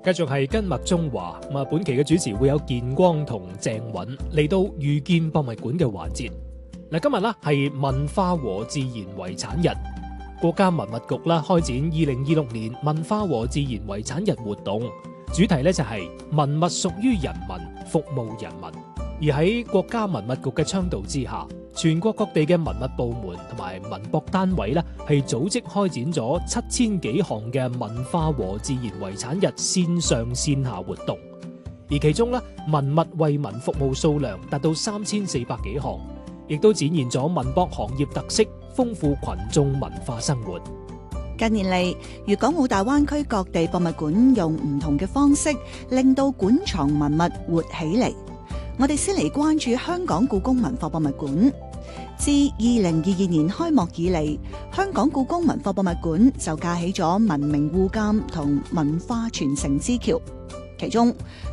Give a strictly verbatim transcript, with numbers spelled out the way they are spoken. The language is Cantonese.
繼續係跟麥中華咁啊！本期嘅主持會有建光同鄭允嚟到遇見博物館嘅環節。嗱，今日啦係文化和自然遺產日，國家文物局啦開展二零二六年文化和自然遺產日活動，主題咧就係文物屬於人民，服務人民。而喺國家文物局嘅倡導之下，全國各地嘅文物部門同埋文博單位咧，係組織開展咗七千幾項嘅文化和自然遺產日線上線下活動，而其中咧文物為民服務數量達到三千四百幾項，亦都展現咗文博行業特色，豐富群眾文化生活。 近年嚟，粵港澳大灣區各地博物館用唔同嘅方式，令到館藏文物活起嚟。我哋先嚟關注香港故宮文化博物館。自二零二二年開幕以嚟，香港故宮文化博物館就架起咗文明互鑒同文化傳承之橋。其中，